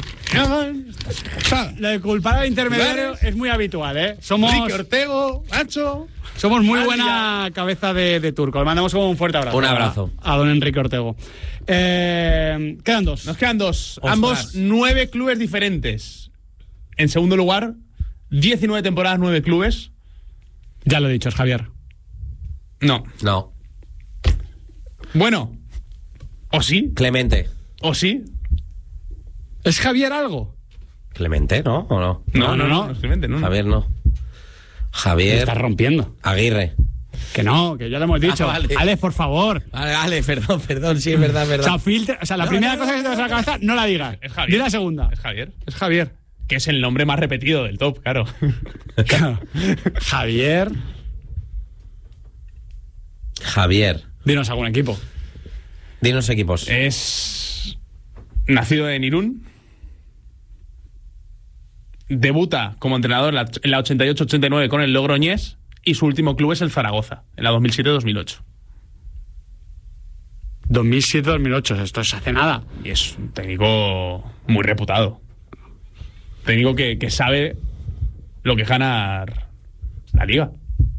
lo de culpar al intermediario es muy habitual, ¿eh? Somos, Enrique Ortego, Nacho. somos muy María. buena cabeza de, de turco. Le mandamos un fuerte abrazo. Un abrazo. A, a don Enrique Ortego. Eh, quedan dos. Nos quedan dos. Ostras. Ambos nueve clubes diferentes. En segundo lugar, diecinueve temporadas, nueve clubes. Ya lo he dicho, es Javier. No. No. Bueno. ¿O sí? Clemente. ¿O sí? ¿Es Javier algo? Clemente, ¿no? ¿O no? No, no, no. no. no, es Clemente, no, no. Javier no. Me Javier estás rompiendo. Aguirre. Que no, que ya lo hemos dicho. Ah, vale. Alex, por favor. Vale, vale, perdón, perdón, sí, es verdad, es O verdad. sea, filtra- o sea, la No, primera no, cosa no, que te vas a la no. cabeza, no la digas. Es Javier. Di la segunda. Es Javier. Es Javier. Que es el nombre más repetido del top, claro. Claro. Javier. Javier. Dinos algún equipo. Dinos equipos. Es nacido en Irún. Debuta como entrenador en la, en la ochenta y ocho ochenta y nueve con el Logroñés. Y su último club es el Zaragoza, en la dos mil siete dos mil ocho. dos mil siete dos mil ocho, esto es hace nada. Y es un técnico muy reputado. Técnico que, que sabe lo que es ganar la liga.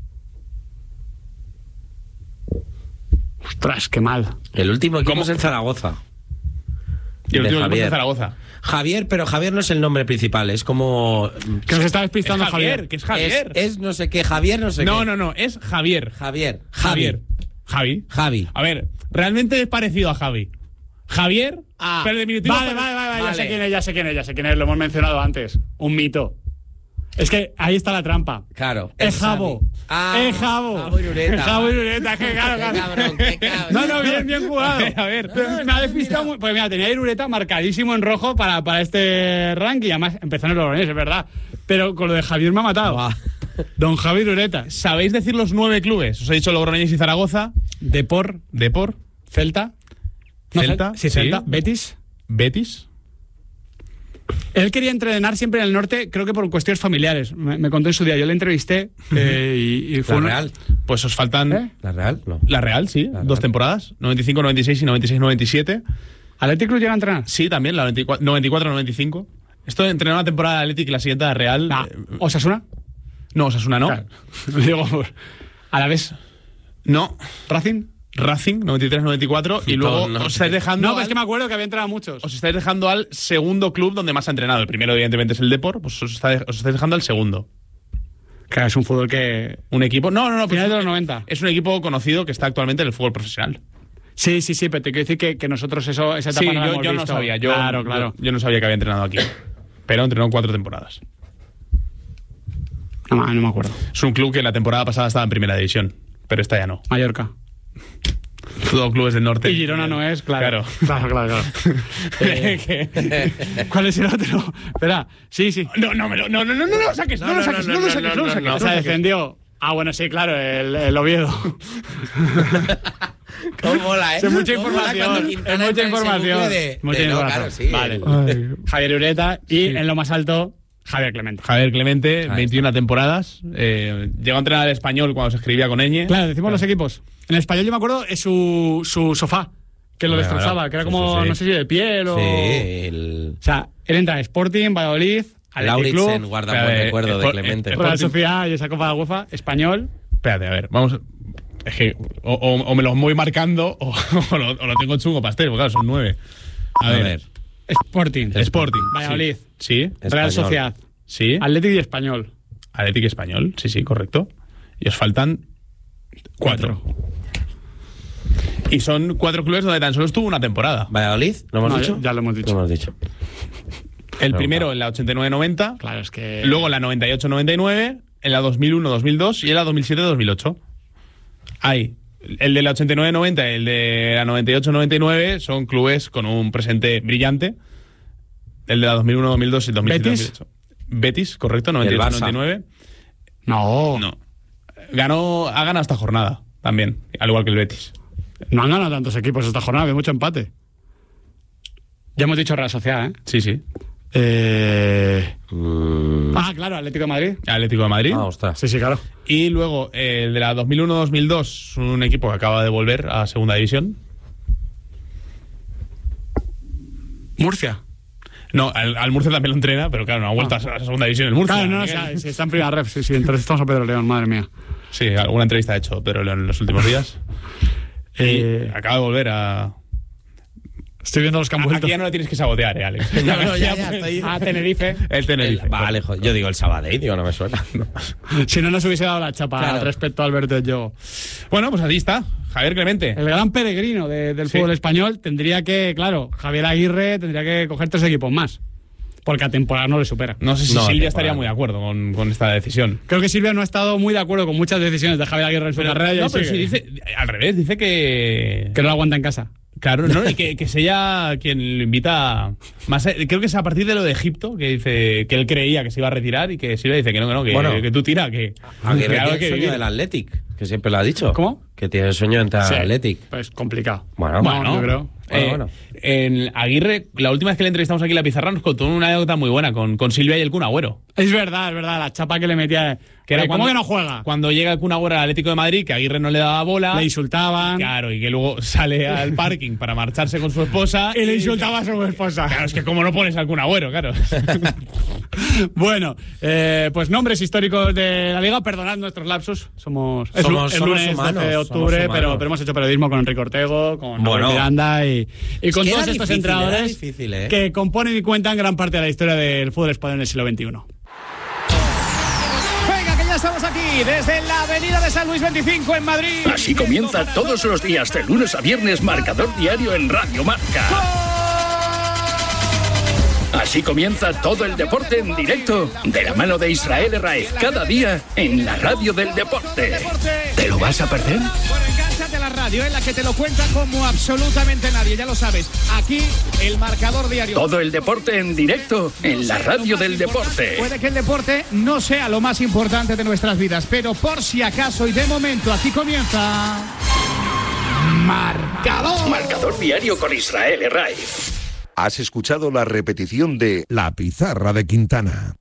Ostras, qué mal. El último equipo ¿Cómo? es el Zaragoza. Y el De último equipo es Javier. el Zaragoza. Javier, pero Javier no es el nombre principal, es como... Que nos está Es despistando Javier, Javier. que es Javier. Es, es no sé qué, Javier no sé no, qué. no, no, es Javier. Javier. Javier. Javi. Javi. Javi. A ver, realmente es parecido a Javi. Javier, Ah, pero el diminutivo. Vale, vale, vale, vale, ya Vale. sé quién es, ya sé quién es, ya sé quién es, lo hemos mencionado antes. Un mito. Es que ahí está la trampa. Claro. Es Jabo. Javi. Ah, Es Jabo. Jabo Irureta. Jabo Irureta, que claro, Qué claro. cabrón, qué cabrón. No, no, bien, bien jugado. A ver. Pero me ha despistado muy. Pues mira, tenía Irureta marcadísimo en rojo para, para este ranking. Y además empezó en el Logroñés, es verdad. Pero con lo de Javier me ha matado. Buah. Don Javier Irureta. ¿Sabéis decir los nueve clubes? Os he dicho Logroñés y Zaragoza. Depor, Depor. Celta. No, Celta, Cel- Sí, sí. Celta. Betis. Betis. Él quería entrenar siempre en el norte, creo que por cuestiones familiares. Me, me contó en su día. Yo le entrevisté eh, y, y fue La una- Real. Pues os faltan. ¿Eh? La Real, no. La Real, sí. La Dos Real. temporadas. noventa y cinco noventa y seis y noventa y seis noventa y siete. ¿Atlético Club llega a entrenar? Sí, también, la noventa y cuatro noventa y cuatro noventa y cinco. Esto de entrenar una temporada de Atlético y la siguiente de Real. Ah, eh, ¿Osasuna? no, Osasuna no. Claro. Digo, a la vez. No. ¿Racing? Racing, noventa y tres noventa y cuatro. Y luego No, no. os estáis dejando. No, pero es al- que me acuerdo que había entrenado muchos. Os estáis dejando al segundo club donde más ha entrenado. El primero, evidentemente, es el Depor. Pues os, está- os estáis dejando al segundo. Claro, es un fútbol que... Un equipo... No, no, no. Final pues, de los noventa. Es un equipo conocido que está actualmente en el fútbol profesional. Sí, sí, sí, pero te quiero decir que, que nosotros eso, esa etapa Sí, no la yo, hemos yo no visto. sabía. Yo, claro, claro. Yo, yo no sabía que había entrenado aquí. Pero entrenó cuatro temporadas. No, no me acuerdo. Es un club que la temporada pasada estaba en primera división, pero esta ya no. Mallorca. Todos clubes del norte. Y Girona no es, claro. Claro, claro, claro. eh, ¿Cuál es el otro? Espera, sí, sí. No, no, no, no, no, no, no, no lo saques, no, no, no lo saques, no, no, lo saques, no, no, lo saques. No, o sea, defendió. Ah, bueno, sí, claro, el, el Oviedo. ¿Cómo mola, eh? Es mucha ¿Cómo mola información. cuando Es Quintana mucha entra en ese información. bucle de- Mucha de no, información. claro, sí, Vale. el- Javier Ureta y en lo más alto, Javier Clemente. Javier Clemente, Ahí veintiuna temporadas. Eh, llegó a entrenar al Español cuando se escribía con ñ. Claro, decimos los equipos. En el español yo me acuerdo es su, su sofá, que lo Claro, destrozaba, que era sí, como, sí, sí. no sé si de piel o... Sí, el... O sea, él entra en Sporting, Valladolid, Athletic Lauritsen Club, guarda Espera, buen eh, recuerdo de Sport- Clemente. eh, Real Sporting. Sociedad y esa Copa de UEFA, Español. Espérate, a ver, vamos. Es que o, o- o me los voy marcando o, o lo, o lo tengo chungo pastel, porque claro, son nueve. A, A ver. ver. Sporting, Sporting. Valladolid, Sí. Sí. Real Español. Sociedad, Sí. Atlético y Español. Atlético Español. Sí, sí, correcto. Y os faltan cuatro. Y son cuatro clubes donde tan solo estuvo una temporada. ¿Valladolid? ¿Lo hemos No, dicho? ya- ya lo hemos dicho. Lo hemos dicho. El Pero, primero claro. en la ochenta y nueve noventa, Claro, es que... luego en la noventa y ocho noventa y nueve, en la dos mil uno dos mil dos y en la dos mil siete dos mil ocho. Hay el de la ochenta y nueve noventa y el de la noventa y ocho noventa y nueve son clubes con un presente brillante. El de la dos mil uno dos mil dos y dos mil siete dos mil ocho. Betis, correcto, noventa y ocho noventa y nueve. No, No. Ganó, ha ganado esta jornada también, al igual que el Betis. no han ganado tantos equipos esta jornada, hay mucho empate. Ya hemos dicho Real Sociedad, ¿eh? Sí, sí. eh... Mm. Ah, claro, Atlético de Madrid. Atlético de Madrid. Ah, ostras. Sí, sí, claro. Y luego eh, el de la dos mil uno dos mil dos, un equipo que acaba de volver a segunda división. Murcia. No, al, al Murcia también lo entrena, pero claro, no ha vuelto a la segunda división el Murcia. Claro, no, no, o sea, si está en primera ref, sí, sí, entonces estamos a Pedro León, madre mía. Sí, alguna entrevista ha hecho Pedro León en los últimos días. Eh, Y acaba de volver a... Estoy viendo los que han a- vuelto. Aquí ya no le tienes que sabotear, eh, Alex. No, no, ya, ya, estoy- A Tenerife. El Tenerife. El- vale, joder, yo digo el Sabadell, digo, no me suena. Si no nos hubiese dado la chapa Claro. respecto a Alberto yo. Bueno, pues ahí está. Javier Clemente. El gran peregrino de- del Sí. fútbol español tendría que, claro, Javier Aguirre tendría que coger tres equipos más. Porque a temporada no le supera. No sé si No, Silvia temporada. estaría muy de acuerdo con, con esta decisión. Creo que Silvia no ha estado muy de acuerdo con muchas decisiones de Javier Aguirre en su carrera. y no, ahí pero sí sigue. dice... Al revés, dice que... Que no lo aguanta en casa. Claro, no, y que, que sea quien lo invita más. a- creo que es a partir de lo de Egipto, que dice que él creía que se iba a retirar y que Silvia dice que no, que no, que, Bueno. que tú tira, que. Aunque que algo tiene que el sueño vivir. del Athletic, que siempre lo ha dicho. ¿Cómo? Que tiene el sueño de entrar Sí. al Athletic. Pues complicado. Bueno, Bueno, yo creo. eh, Bueno, bueno. En Aguirre, la última vez que le entrevistamos aquí en la Pizarra, nos contó una anécdota muy buena con, con Silvia y el Kun Agüero. Es verdad, es verdad, la chapa que le metía. Que era Oye, ¿Cómo cuando- que no juega? Cuando llega el Kun Agüero al Atlético de Madrid, que Aguirre no le daba bola. Le insultaban. Claro, y que luego sale al parking para marcharse con su esposa. Y le insultaba a su esposa. Claro, es que como no pones al Kun Agüero, claro. Bueno, eh, pues nombres históricos de la liga, perdonad nuestros lapsus, somos, es Somos- el somos lunes humanos, doce de somos octubre, humanos. pero, pero hemos hecho periodismo con Enrique Ortego, con Bueno. Raúl Miranda y, y con que todos era estos difícil, entrenadores era difícil, ¿eh? que componen y cuentan gran parte de la historia del fútbol español del siglo veintiuno. Venga, que ya estamos aquí, desde la avenida de San Luis veinticinco en Madrid. Así comienza todos los días, de lunes a viernes, Marcador Diario en Radio Marca. Así comienza todo el deporte en directo, de la mano de Israel Herraiz, cada día en la radio del deporte. ¿Te lo vas a perder? Bueno, engánchate a la radio, en la que te lo cuenta como absolutamente nadie, ya lo sabes. Aquí, el Marcador Diario. Todo el deporte en directo, en la radio del deporte. Puede que el deporte no sea lo más importante de nuestras vidas, pero por si acaso y de momento aquí comienza Marcador. Marcador Diario con Israel Herraiz. Has escuchado la repetición de La Pizarra de Quintana.